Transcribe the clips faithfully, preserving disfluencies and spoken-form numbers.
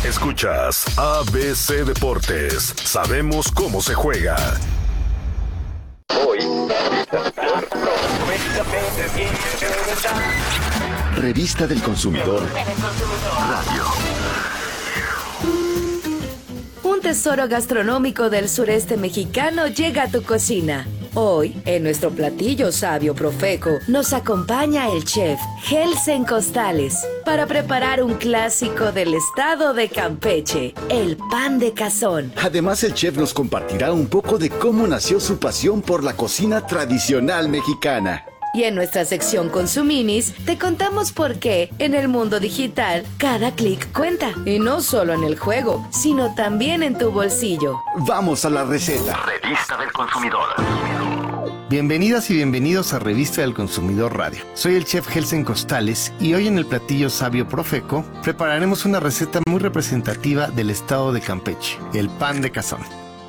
Escuchas A B C Deportes. Sabemos cómo se juega. Hoy. Revista del Consumidor Radio. Un tesoro gastronómico del sureste mexicano llega a tu cocina. Hoy, en nuestro platillo sabio Profeco, nos acompaña el chef Gelsen Costales para preparar un clásico del estado de Campeche, el pan de cazón. Además, el chef nos compartirá un poco de cómo nació su pasión por la cocina tradicional mexicana. Y en nuestra sección Consuminis, te contamos por qué en el mundo digital cada clic cuenta. Y no solo en el juego, sino también en tu bolsillo. Vamos a la receta. Revista del Consumidor. Bienvenidas y bienvenidos a Revista del Consumidor Radio. Soy el chef Gelsen Costales y hoy en el platillo sabio Profeco prepararemos una receta muy representativa del estado de Campeche, el pan de cazón.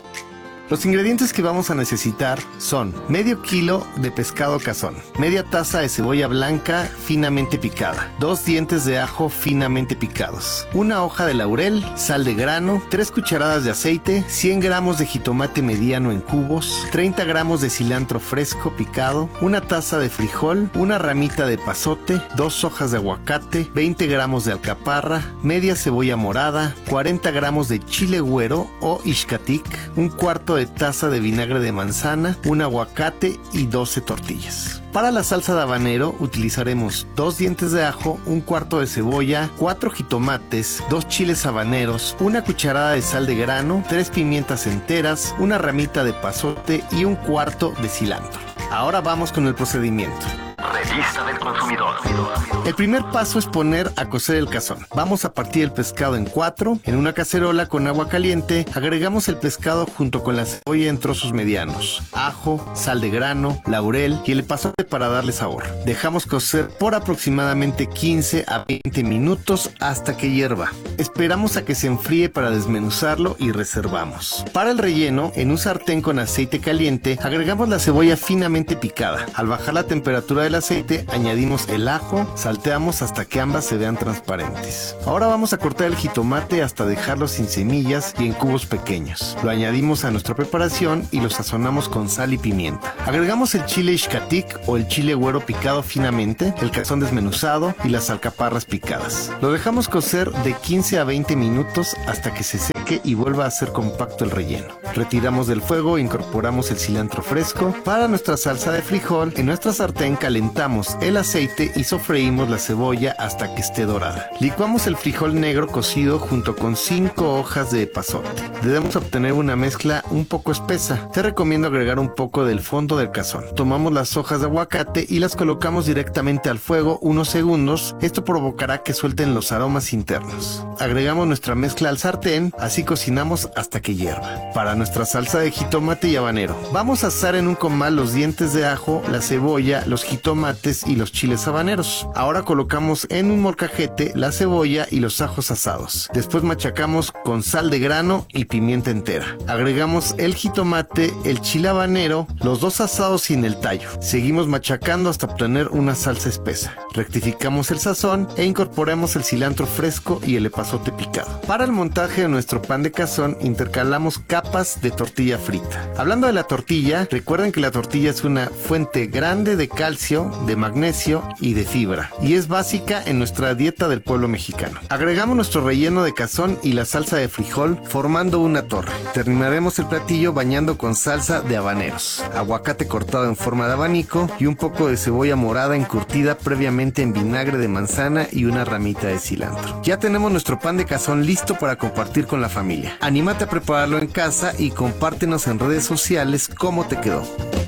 Los ingredientes que vamos a necesitar son medio kilo de pescado cazón, media taza de cebolla blanca finamente picada, dos dientes de ajo finamente picados, una hoja de laurel, sal de grano, tres cucharadas de aceite, cien gramos de jitomate mediano en cubos, treinta gramos de cilantro fresco picado, una taza de frijol, una ramita de pasote, dos hojas de aguacate, veinte gramos de alcaparra, media cebolla morada, cuarenta gramos de chile güero o ixcatic, un cuarto de taza de vinagre de manzana, un aguacate y doce tortillas. Para la salsa de habanero utilizaremos dos dientes de ajo, un cuarto de cebolla, cuatro jitomates, dos chiles habaneros, una cucharada de sal de grano, tres pimientas enteras, una ramita de pasote y un cuarto de cilantro. Ahora vamos con el procedimiento. Revista del Consumidor. El primer paso es poner a cocer el cazón. Vamos a partir el pescado en cuatro. En una cacerola con agua caliente agregamos el pescado junto con la cebolla en trozos medianos, ajo, sal de grano, laurel y el epazote para darle sabor. Dejamos cocer por aproximadamente quince a veinte minutos hasta que hierva. Esperamos a que se enfríe para desmenuzarlo y reservamos. Para el relleno, en un sartén con aceite caliente agregamos la cebolla finamente picada. Al bajar la temperatura del aceite añadimos el ajo, salteamos hasta que ambas se vean transparentes. Ahora vamos a cortar el jitomate hasta dejarlo sin semillas y en cubos pequeños. Lo añadimos a nuestra preparación y lo sazonamos con sal y pimienta. Agregamos el chile ixcatic o el chile güero picado finamente, el cazón desmenuzado y las alcaparras picadas. Lo dejamos cocer de quince a veinte minutos hasta que se seque y vuelva a ser compacto el relleno. Retiramos del fuego e incorporamos el cilantro fresco. Para nuestra salsa de frijol, en nuestra sartén calentamos el aceite y sofreímos la cebolla hasta que esté dorada. Licuamos el frijol negro cocido junto con cinco hojas de epazote. Debemos obtener una mezcla un poco espesa. Te recomiendo agregar un poco del fondo del cazón. Tomamos las hojas de aguacate y las colocamos directamente al fuego unos segundos. Esto provocará que suelten los aromas internos. Agregamos nuestra mezcla al sartén, así cocinamos hasta que hierva. Para nuestra salsa de jitomate y habanero, vamos a asar en un comal los dientes de ajo, la cebolla, los jitomates y los chiles habaneros. Ahora colocamos en un molcajete la cebolla y los ajos asados. Después machacamos con sal de grano y pimienta entera. Agregamos el jitomate, el chile habanero, los dos asados sin el tallo. Seguimos machacando hasta obtener una salsa espesa. Rectificamos el sazón e incorporamos el cilantro fresco y el epazote picado. Para el montaje de nuestro pan de cazón intercalamos capas de tortilla frita. Hablando de la tortilla, recuerden que la tortilla es una fuente grande de calcio, de magnesio y de fibra, y es básica en nuestra dieta del pueblo mexicano. Agregamos nuestro relleno de cazón y la salsa de frijol formando una torre. Terminaremos el platillo bañando con salsa de habaneros, aguacate cortado en forma de abanico y un poco de cebolla morada encurtida previamente en vinagre de manzana y una ramita de cilantro. Ya tenemos nuestro pan de cazón listo para compartir con la familia. Anímate a prepararlo en casa y compártenos en redes sociales cómo te quedó.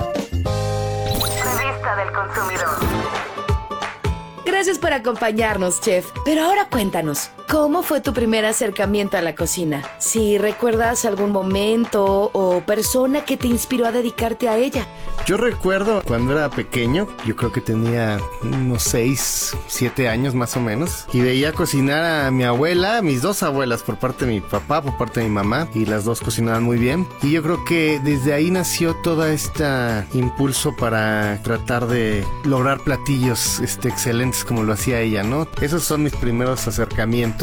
Revista del Consumidor. Gracias por acompañarnos, chef. Pero ahora cuéntanos, ¿cómo fue tu primer acercamiento a la cocina? Si recuerdas algún momento o persona que te inspiró a dedicarte a ella. Yo recuerdo cuando era pequeño, yo creo que tenía unos seis, siete años más o menos, y veía cocinar a mi abuela, a mis dos abuelas, por parte de mi papá, por parte de mi mamá, y las dos cocinaban muy bien. Y yo creo que desde ahí nació todo este impulso para tratar de lograr platillos este, excelentes como lo hacía ella, ¿no? Esos son mis primeros acercamientos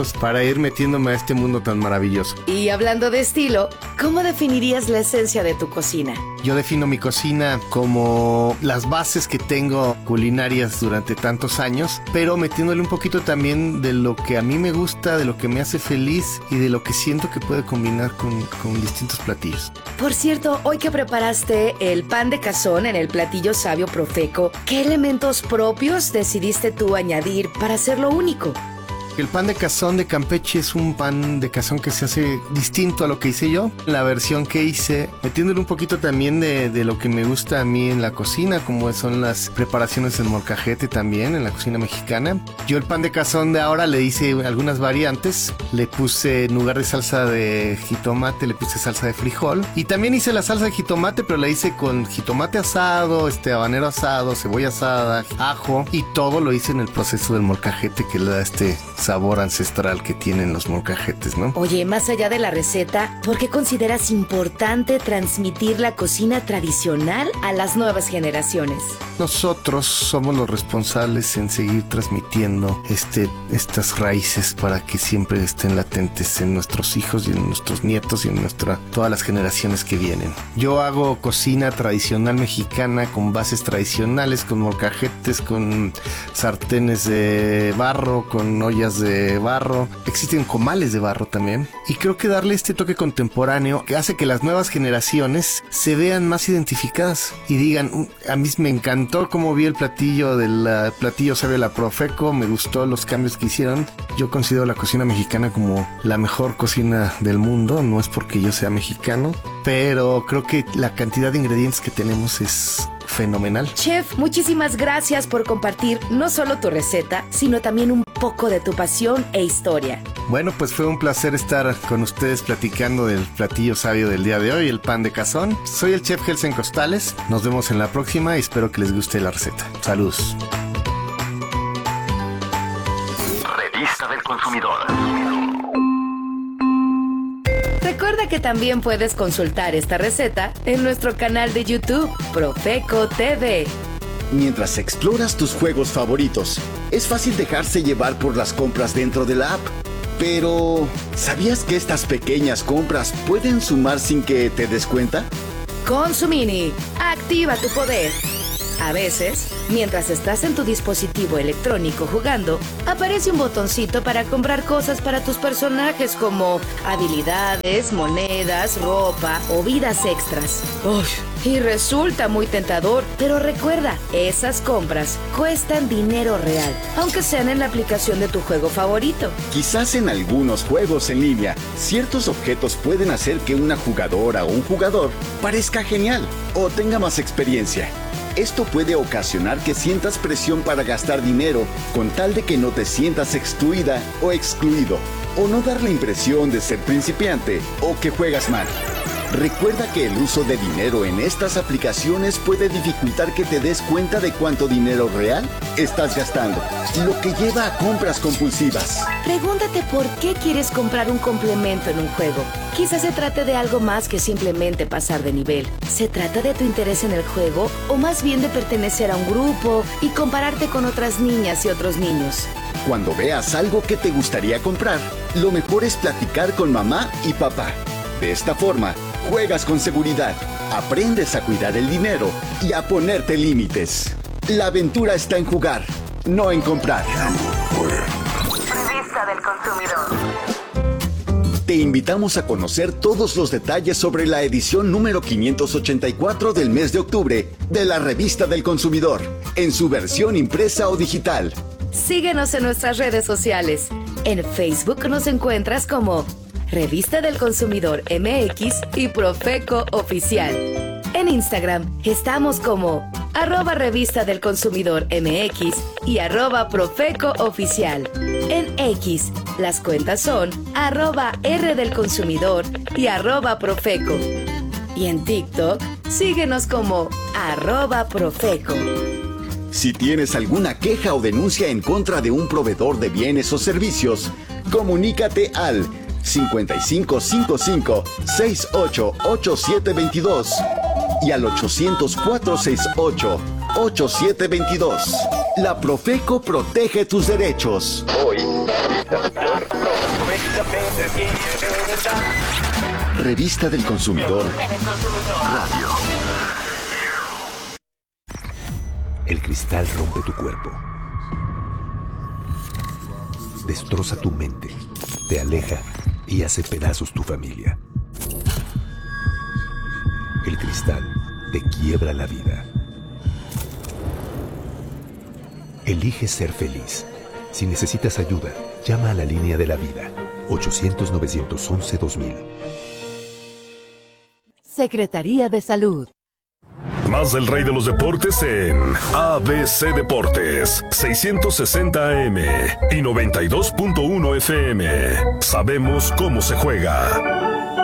elementos para ir metiéndome a este mundo tan maravilloso. Y hablando de estilo, ¿cómo definirías la esencia de tu cocina? Yo defino mi cocina como las bases que tengo culinarias durante tantos años, pero metiéndole un poquito también de lo que a mí me gusta, de lo que me hace feliz y de lo que siento que puede combinar con, con distintos platillos. Por cierto, hoy que preparaste el pan de cazón en el platillo sabio Profeco, ¿qué elementos propios decidiste tú añadir para hacerlo único? El pan de cazón de Campeche es un pan de cazón que se hace distinto a lo que hice yo. La versión que hice, metiéndole un poquito también de, de lo que me gusta a mí en la cocina, como son las preparaciones en molcajete también, en la cocina mexicana. Yo el pan de cazón de ahora le hice algunas variantes. Le puse, en lugar de salsa de jitomate, le puse salsa de frijol. Y también hice la salsa de jitomate, pero la hice con jitomate asado, este habanero asado, cebolla asada, ajo. Y todo lo hice en el proceso del molcajete, que le da este sabor ancestral que tienen los molcajetes, ¿no? Oye, más allá de la receta, ¿por qué consideras importante transmitir la cocina tradicional a las nuevas generaciones? Nosotros somos los responsables en seguir transmitiendo este, estas raíces para que siempre estén latentes en nuestros hijos y en nuestros nietos y en nuestra, todas las generaciones que vienen. Yo hago cocina tradicional mexicana con bases tradicionales, con molcajetes, con sartenes de barro, con ollas de barro, existen comales de barro también, y creo que darle este toque contemporáneo que hace que las nuevas generaciones se vean más identificadas y digan, a mí me encantó cómo vi el platillo del uh, platillo sabio de la Profeco, me gustó los cambios que hicieron. Yo considero la cocina mexicana como la mejor cocina del mundo, no es porque yo sea mexicano, pero creo que la cantidad de ingredientes que tenemos es fenomenal. Chef, muchísimas gracias por compartir no solo tu receta, sino también un poco de tu pasión e historia. Bueno, pues fue un placer estar con ustedes platicando del platillo sabio del día de hoy, el pan de cazón. Soy el chef Gelsen Costales, nos vemos en la próxima y espero que les guste la receta. Saludos. Revista del Consumidor. Recuerda que también puedes consultar esta receta en nuestro canal de YouTube, Profeco T V. Mientras exploras tus juegos favoritos, es fácil dejarse llevar por las compras dentro de la app. Pero, ¿sabías que estas pequeñas compras pueden sumar sin que te des cuenta? Consumini, activa tu poder. A veces, mientras estás en tu dispositivo electrónico jugando, aparece un botoncito para comprar cosas para tus personajes como habilidades, monedas, ropa o vidas extras. Uf, y resulta muy tentador, pero recuerda, esas compras cuestan dinero real, aunque sean en la aplicación de tu juego favorito. Quizás en algunos juegos en línea, ciertos objetos pueden hacer que una jugadora o un jugador parezca genial o tenga más experiencia. Esto puede ocasionar que sientas presión para gastar dinero con tal de que no te sientas excluida o excluido, o no dar la impresión de ser principiante o que juegas mal. Recuerda que el uso de dinero en estas aplicaciones puede dificultar que te des cuenta de cuánto dinero real estás gastando, lo que lleva a compras compulsivas. Pregúntate por qué quieres comprar un complemento en un juego. Quizás se trate de algo más que simplemente pasar de nivel. ¿Se trata de tu interés en el juego o más bien de pertenecer a un grupo y compararte con otras niñas y otros niños? Cuando veas algo que te gustaría comprar, lo mejor es platicar con mamá y papá. De esta forma, juegas con seguridad, aprendes a cuidar el dinero y a ponerte límites. La aventura está en jugar, no en comprar. Revista del Consumidor. Te invitamos a conocer todos los detalles sobre la edición número quinientos ochenta y cuatro del mes de octubre de la Revista del Consumidor, en su versión impresa o digital. Síguenos en nuestras redes sociales. En Facebook nos encuentras como Revista del Consumidor M X y Profeco Oficial. En Instagram estamos como arroba Revista del Consumidor M X y arroba Profeco Oficial. En X, las cuentas son arroba R del Consumidor y arroba Profeco. Y en TikTok, síguenos como arroba Profeco. Si tienes alguna queja o denuncia en contra de un proveedor de bienes o servicios, comunícate al cincuenta y cinco cincuenta y cinco, sesenta y ocho, ochenta y siete veintidós y al ochocientos, cuatrocientos sesenta y ocho, ochenta y siete veintidós. La Profeco protege tus derechos. Hoy, Revista del Consumidor Radio. El cristal rompe tu cuerpo, destroza tu mente, te aleja y hace pedazos tu familia. El cristal te quiebra la vida. Elige ser feliz. Si necesitas ayuda, llama a la línea de la vida, ochocientos, novecientos once, dos mil. Secretaría de Salud. Más del rey de los deportes en A B C Deportes, seiscientos sesenta A M y noventa y dos punto uno F M. Sabemos cómo se juega.